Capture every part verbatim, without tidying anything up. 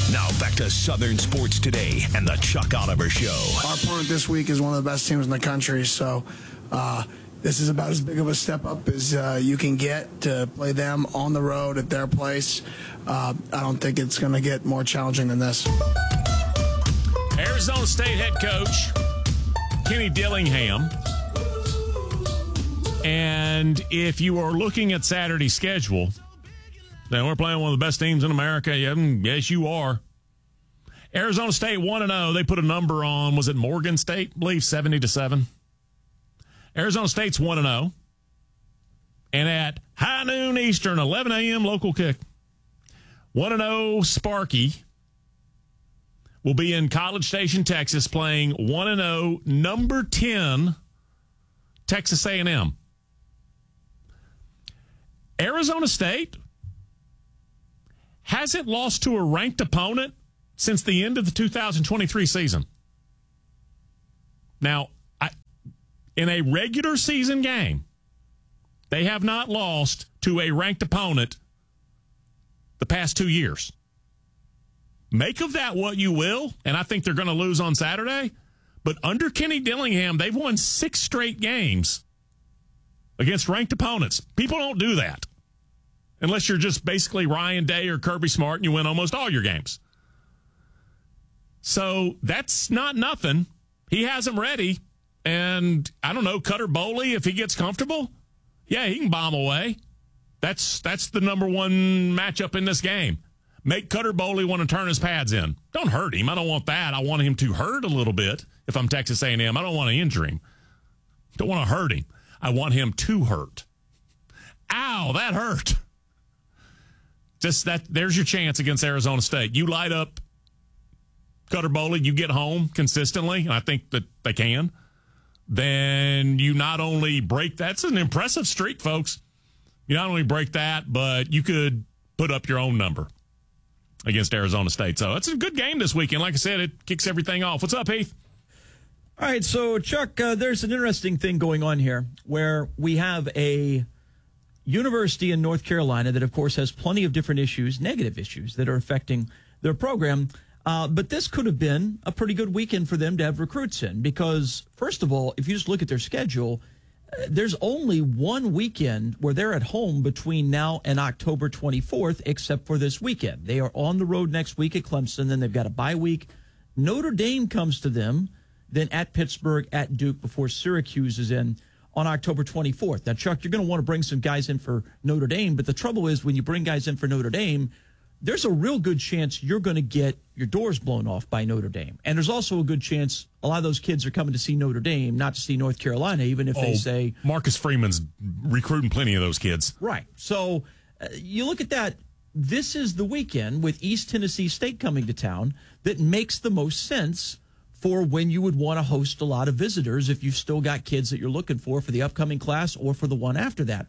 Now back to Southern Sports Today and the Chuck Oliver Show. Our opponent this week is one of the best teams in the country, so uh, this is about as big of a step up as uh, you can get to play them on the road at their place. Uh, I don't think it's going to get more challenging than this. Arizona State head coach Kenny Dillingham. And if you are looking at Saturday's schedule, then we're playing one of the best teams in America. Yes, you are. Arizona State one and oh. They put a number on, was it Morgan State? I believe seventy to seven. Arizona State's one and oh. And at high noon Eastern, eleven a.m. local kick, one and oh Sparky will be in College Station, Texas, playing one and oh number ten Texas A and M. Arizona State hasn't lost to a ranked opponent since the end of the two thousand twenty-three season. Now, I, in a regular season game, they have not lost to a ranked opponent the past two years. Make of that what you will, and I think they're going to lose on Saturday. But under Kenny Dillingham, they've won six straight games against ranked opponents. People don't do that unless you're just basically Ryan Day or Kirby Smart and you win almost all your games. So that's not nothing. He has them ready. And I don't know, Cutter Boley, if he gets comfortable, yeah, he can bomb away. That's that's the number one matchup in this game. Make Cutter Boley want to turn his pads in. Don't hurt him. I don't want that. I want him to hurt a little bit if I'm Texas A and M. I don't want to injure him. Don't want to hurt him. I want him to hurt. Ow, that hurt. Just that. There's your chance against Arizona State. You light up Cutter Boley, you get home consistently, and I think that they can, then you not only break, that's an impressive streak, folks. You not only break that, but you could put up your own number against Arizona State. So it's a good game this weekend. Like I said, it kicks everything off. What's up, Heath? All right, so, Chuck, uh, there's an interesting thing going on here where we have a university in North Carolina that, of course, has plenty of different issues, negative issues, that are affecting their program. Uh, but this could have been a pretty good weekend for them to have recruits in because, first of all, if you just look at their schedule, uh, there's only one weekend where they're at home between now and October twenty-fourth, except for this weekend. They are on the road next week at Clemson, then they've got a bye week. Notre Dame comes to them, then at Pittsburgh, at Duke, before Syracuse is in on October twenty-fourth. Now, Chuck, you're going to want to bring some guys in for Notre Dame, but the trouble is when you bring guys in for Notre Dame, there's a real good chance you're going to get your doors blown off by Notre Dame. And there's also a good chance a lot of those kids are coming to see Notre Dame, not to see North Carolina, even if oh, they say... Marcus Freeman's recruiting plenty of those kids. Right. So uh, you look at that. This is the weekend with East Tennessee State coming to town that makes the most sense for when you would want to host a lot of visitors if you've still got kids that you're looking for for the upcoming class or for the one after that.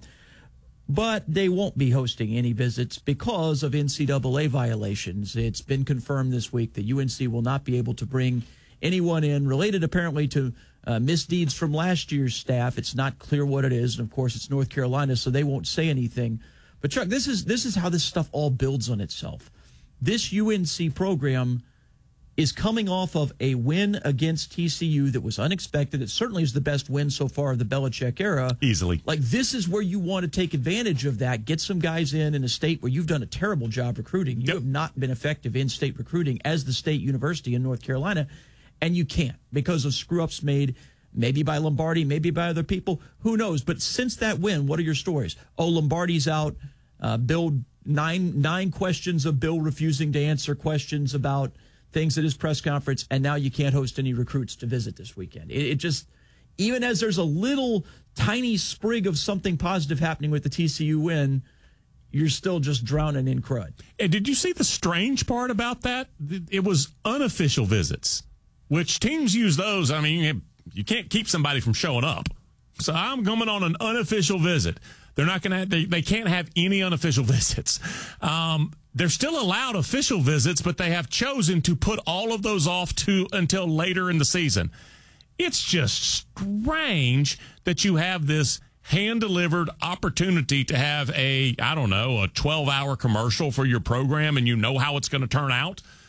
But they won't be hosting any visits because of N C double A violations. It's been confirmed this week that U N C will not be able to bring anyone in related apparently to uh, misdeeds from last year's staff. It's not clear what it is. And, of course, it's North Carolina, so they won't say anything. But, Chuck, this is this is how this stuff all builds on itself. This U N C program is coming off of a win against T C U that was unexpected. It certainly is the best win so far of the Belichick era. Easily. Like, this is where you want to take advantage of that, get some guys in in a state where you've done a terrible job recruiting. You yep. have not been effective in state recruiting as the state university in North Carolina, and you can't because of screw-ups made maybe by Lombardi, maybe by other people. Who knows? But since that win, what are your stories? Oh, Lombardi's out. Uh, Bill, nine, nine questions of Bill refusing to answer questions about things at his press conference, and now you can't host any recruits to visit this weekend. It, it just, even as there's a little tiny sprig of something positive happening with the T C U win, you're still just drowning in crud. And did you see the strange part about that? It was unofficial visits, which teams use those. I mean, you can't keep somebody from showing up. So I'm coming on an unofficial visit. They're not going to. They, they can't have any unofficial visits. Um, they're still allowed official visits, but they have chosen to put all of those off to until later in the season. It's just strange that you have this hand-delivered opportunity to have a, I don't know, a twelve-hour commercial for your program, and you know how it's going to turn out.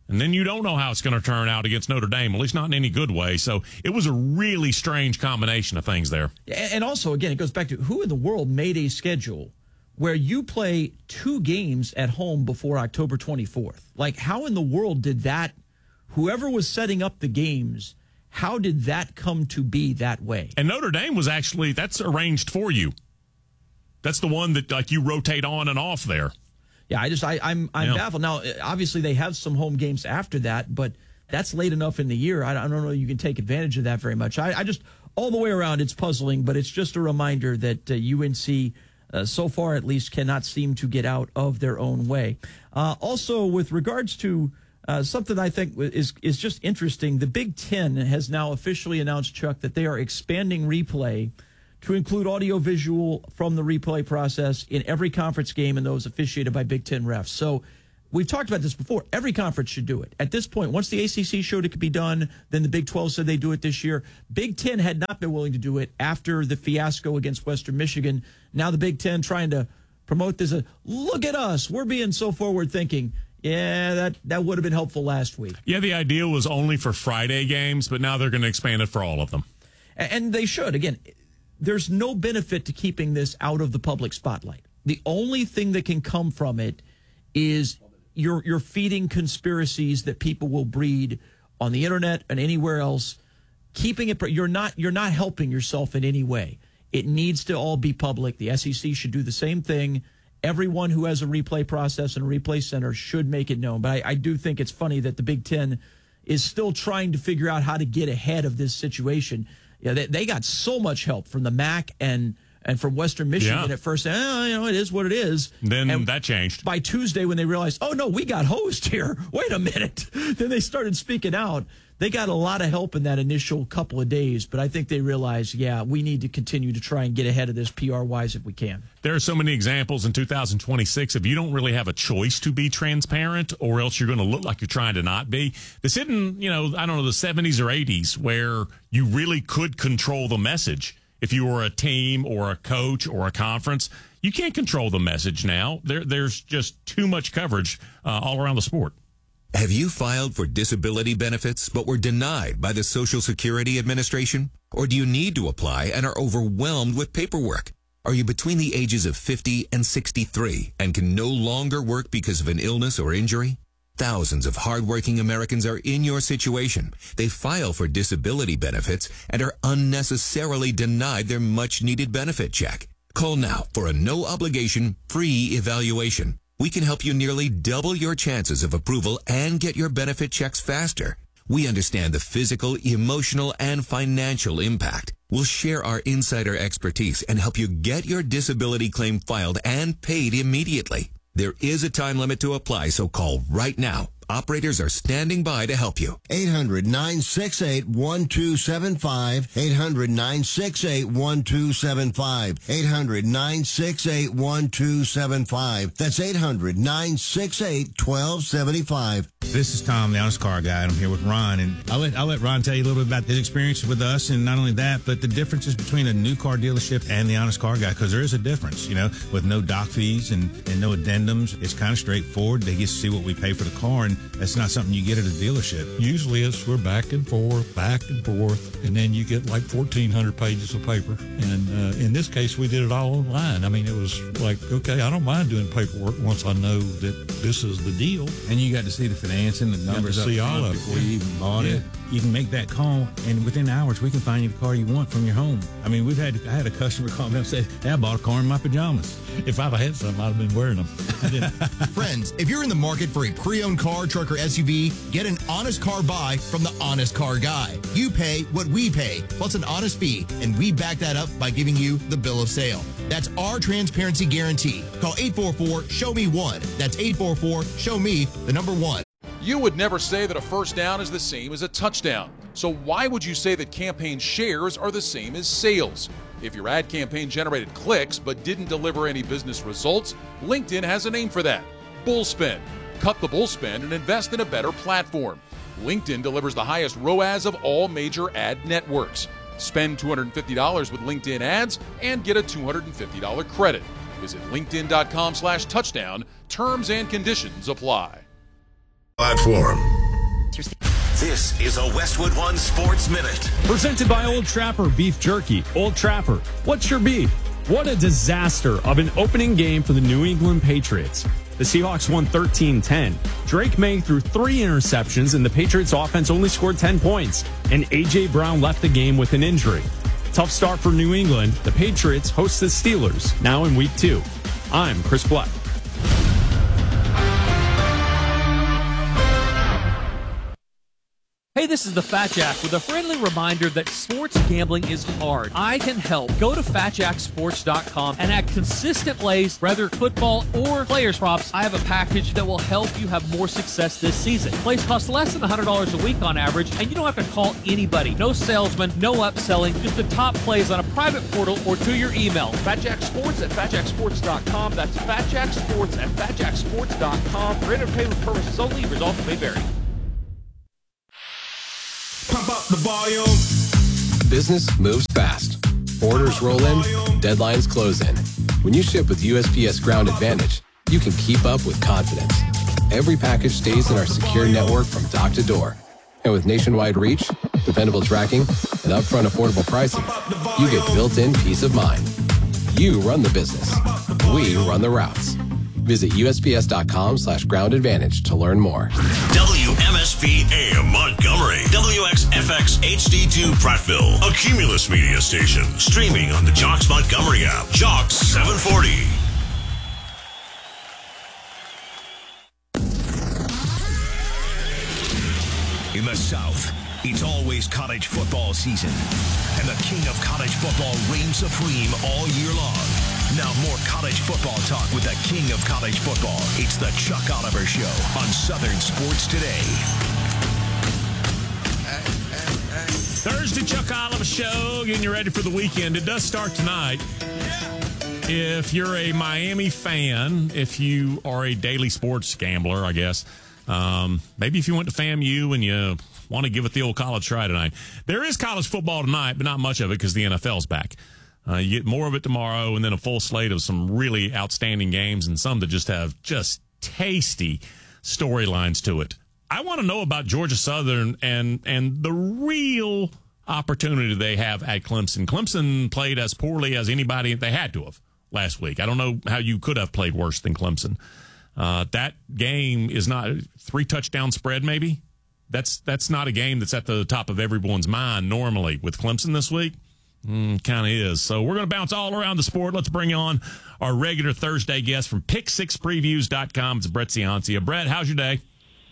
And then you don't know how it's going to turn out against Notre Dame, at least not in any good way. So it was a really strange combination of things there. And also, again, it goes back to who in the world made a schedule where you play two games at home before October twenty-fourth? Like, how in the world did that, whoever was setting up the games, how did that come to be that way? And Notre Dame was actually, that's arranged for you. That's the one that, like, you rotate on and off there. Yeah, I just I, I'm I'm Yeah. baffled. Now, obviously, they have some home games after that, but that's late enough in the year. I, I don't know you can take advantage of that very much. I, I just all the way around, it's puzzling, but it's just a reminder that uh, U N C, uh, so far at least, cannot seem to get out of their own way. Uh, also, with regards to uh, something I think is is just interesting, the Big Ten has now officially announced, Chuck, that they are expanding replay to include audio-visual from the replay process in every conference game and those officiated by Big Ten refs. So we've talked about this before. Every conference should do it. At this point, once the A C C showed it could be done, then the Big twelve said they'd do it this year. Big Ten had not been willing to do it after the fiasco against Western Michigan. Now the Big Ten trying to promote this. Uh, Look at us. We're being so forward-thinking. Yeah, that, that would have been helpful last week. Yeah, the idea was only for Friday games, but now they're going to expand it for all of them. And, and they should. Again, there's no benefit to keeping this out of the public spotlight. The only thing that can come from it is you're you're feeding conspiracies that people will breed on the internet and anywhere else. Keeping it, you're not you're not helping yourself in any way. It needs to all be public. The S E C should do the same thing. Everyone who has a replay process and a replay center should make it known. But I, I do think it's funny that the Big Ten is still trying to figure out how to get ahead of this situation. Yeah, they, they got so much help from the M A C and and from Western Michigan Yeah. at first. Oh, you know, it is what it is. Then and that changed. By Tuesday, when they realized, oh, no, we got hosed here. Wait a minute. Then they started speaking out. They got a lot of help in that initial couple of days, but I think they realized, yeah, we need to continue to try and get ahead of this P R-wise if we can. There are so many examples in two thousand twenty-six if you don't really have a choice to be transparent or else you're going to look like you're trying to not be. This isn't, you know, I don't know, the seventies or eighties where you really could control the message. If you were a team or a coach or a conference, you can't control the message now. There, There's just too much coverage uh, all around the sport. Have you filed for disability benefits but were denied by the Social Security Administration? Or do you need to apply and are overwhelmed with paperwork? Are you between the ages of fifty and sixty-three and can no longer work because of an illness or injury? Thousands of hardworking Americans are in your situation. They file for disability benefits and are unnecessarily denied their much-needed benefit check. Call now for a no-obligation, free evaluation. We can help you nearly double your chances of approval and get your benefit checks faster. We understand the physical, emotional, and financial impact. We'll share our insider expertise and help you get your disability claim filed and paid immediately. There is a time limit to apply, so call right now. Operators are standing by to help you. eight hundred, nine six eight, one two seven five. eight hundred, nine six eight, one two seven five. eight hundred, nine six eight, one two seven five. That's eight hundred, nine six eight, one two seven five. This is Tom, the Honest Car Guy, and I'm here with Ron. And I'll let, I'll let Ron tell you a little bit about his experience with us, and not only that, but the differences between a new car dealership and the Honest Car Guy, because there is a difference, you know, with no doc fees and, and no addendums. It's kind of straightforward. They get to see what we pay for the car, and that's not something you get at a dealership. Usually it's we're back and forth, back and forth, and then you get like fourteen hundred pages of paper. And uh, in this case, we did it all online. I mean, it was like, okay, I don't mind doing paperwork once I know that this is the deal. And you got to see the financing, the numbers to up see all front of it, before yeah. you even bought Yeah. it. You can make that call, and within hours, we can find you the car you want from your home. I mean, we've had I had a customer call me and say, hey, I bought a car in my pajamas. If I'd have had some, I'd have been wearing them. I didn't. Friends, if you're in the market for a pre-owned car, truck, or S U V, get an honest car buy from the Honest Car Guy. You pay what we pay, plus an honest fee, and we back that up by giving you the bill of sale. That's our transparency guarantee. Call eight four four, show me one. That's eight four four, show me the number one. You would never say that a first down is the same as a touchdown. So why would you say that campaign shares are the same as sales? If your ad campaign generated clicks but didn't deliver any business results, LinkedIn has a name for that: Bullspend. Cut the bullspend and invest in a better platform. LinkedIn delivers the highest R O A S of all major ad networks. Spend two hundred fifty dollars with LinkedIn ads and get a two hundred fifty dollars credit. Visit linkedin.com slash touchdown. Terms and conditions apply. Platform. This is a Westwood One Sports Minute. Presented by Old Trapper Beef Jerky. Old Trapper, what's your beef? What a disaster of an opening game for the New England Patriots. The Seahawks won thirteen ten. Drake May threw three interceptions, and the Patriots offense only scored ten points. And A J. Brown left the game with an injury. Tough start for New England. The Patriots host the Steelers now in week two. I'm Chris Black. Hey, this is the Fat Jack with a friendly reminder that sports gambling is hard. I can help. Go to fat jack sports dot com and at consistent plays, whether football or players props, I have a package that will help you have more success this season. Plays cost less than one hundred dollars a week on average, and you don't have to call anybody. No salesman, no upselling, just the top plays on a private portal or to your email. FatJack Sports at fat jack sports dot com. That's FatJack Sports at fat jack sports dot com. For entertainment purposes only, results may vary. Pump up the volume. Business moves fast. Orders roll in, deadlines close in. When you ship with U S P S Ground Advantage, you can keep up with confidence. Every package stays in our secure network from dock to door. And with nationwide reach, dependable tracking, and upfront affordable pricing, you get built-in peace of mind. You run the business. We run the routes. Visit U S P S dot com slash ground advantage to learn more. W M S P A M Montgomery. W X F X H D two Prattville. A Cumulus media station. Streaming on the Jocks Montgomery app. Jocks seven forty. In the South, it's always college football season. And the king of college football reigns supreme all year long. Now more college football talk with the king of college football. It's the Chuck Oliver Show on Southern Sports Today. Thursday Chuck Oliver Show, getting you ready for the weekend. It does start tonight. If you're a Miami fan, if you are a daily sports gambler, I guess, um, maybe if you went to FAMU and you want to give it the old college try tonight. There is college football tonight, but not much of it because the N F L's back. Uh, you get more of it tomorrow, and then a full slate of some really outstanding games and some that just have just tasty storylines to it. I want to know about Georgia Southern and and the real opportunity they have at Clemson. Clemson played as poorly as anybody they had to have last week. I don't know how you could have played worse than Clemson. Uh, that game is not three touchdown spread, maybe. That's that's not a game that's at the top of everyone's mind normally. With Clemson this week, mm, kind of is. So we're going to bounce all around the sport. Let's bring on our regular Thursday guest from pick six previews dot com. It's Brett Ciancia. Brett, how's your day?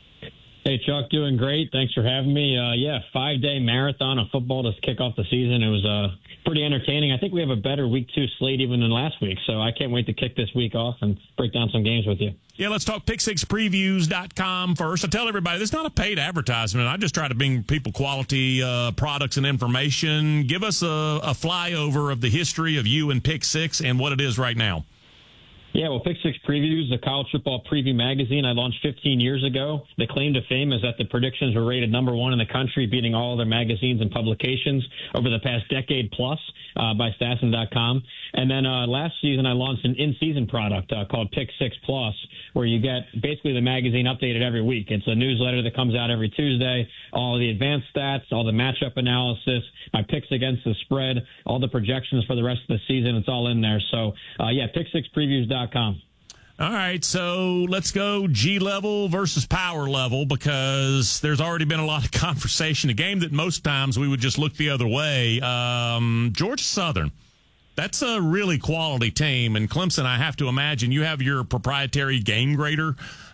Hey, Chuck, doing great. Thanks for having me. Uh, yeah, five-day marathon of football to kick off the season. It was uh, pretty entertaining. I think we have a better week two slate even than last week, so I can't wait to kick this week off and break down some games with you. Yeah, let's talk pick six previews dot com first. I tell everybody, this is not a paid advertisement. I just try to bring people quality uh, products and information. Give us a, a flyover of the history of you and Pick Six and what it is right now. Yeah, well, Pick Six Previews, the college football preview magazine I launched fifteen years ago. The claim to fame is that the predictions were rated number one in the country, beating all other magazines and publications over the past decade plus uh, by Stassen dot com. And then uh, last season, I launched an in-season product uh, called Pick Six Plus, where you get basically the magazine updated every week. It's a newsletter that comes out every Tuesday, all of the advanced stats, all the matchup analysis, my picks against the spread, all the projections for the rest of the season. It's all in there. So, uh, yeah, pick six previews dot com. All right, so let's go G level versus power level, because there's already been a lot of conversation. A game that most times we would just look the other way. Um, Georgia Southern, that's a really quality team. And Clemson, I have to imagine you have your proprietary game grader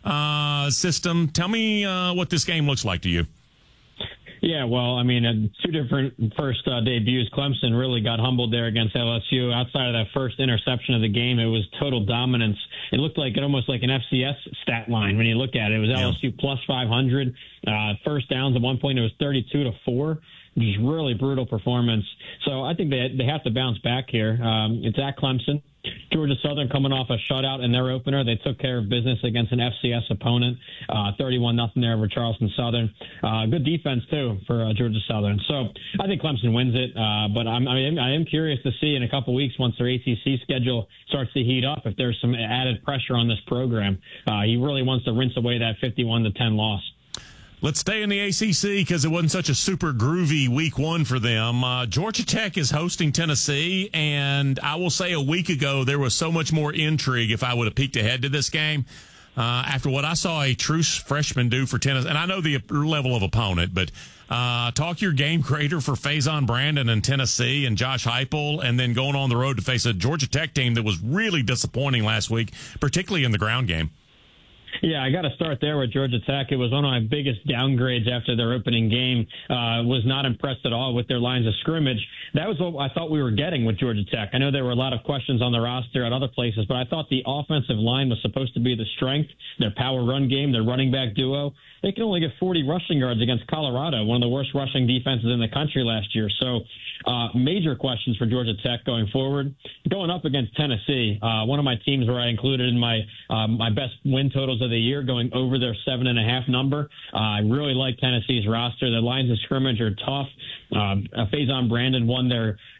uh, system. Tell me uh, what this game looks like to you. Yeah, well, I mean, uh, two different first uh, debuts. Clemson really got humbled there against L S U. Outside of that first interception of the game, it was total dominance. It looked like it almost like an F C S stat line when you look at it. It was L S U plus five hundred. Uh, first downs at one point, it was thirty-two to four. Just really brutal performance. So I think they they have to bounce back here. Um, it's at Clemson. Georgia Southern coming off a shutout in their opener. They took care of business against an F C S opponent, uh, thirty-one nothing there over Charleston Southern. Uh, good defense, too, for uh, Georgia Southern. So I think Clemson wins it, uh, but I'm, I, am, I am curious to see in a couple weeks once their A C C schedule starts to heat up if there's some added pressure on this program. Uh, he really wants to rinse away that fifty-one to ten loss. Let's stay in the A C C because it wasn't such a super groovy week one for them. Uh, Georgia Tech is hosting Tennessee, and I will say a week ago there was so much more intrigue if I would have peeked ahead to this game. Uh, after what I saw a true freshman do for Tennessee, and I know the level of opponent, but uh, talk your game creator for Faison Brandon and Tennessee and Josh Heupel, and then going on the road to face a Georgia Tech team that was really disappointing last week, particularly in the ground game. Yeah, I got to start there with Georgia Tech. It was one of my biggest downgrades after their opening game. Uh, was not impressed at all with their lines of scrimmage. That was what I thought we were getting with Georgia Tech. I know there were a lot of questions on the roster at other places, but I thought the offensive line was supposed to be the strength, their power run game, their running back duo. They can only get forty rushing yards against Colorado, one of the worst rushing defenses in the country last year. So uh, major questions for Georgia Tech going forward. Going up against Tennessee, uh, one of my teams where I included in my um, my best win totals of the year, going over their seven and a half number. Uh, I really like Tennessee's roster. Their lines of scrimmage are tough. Um, Faison Brandon won their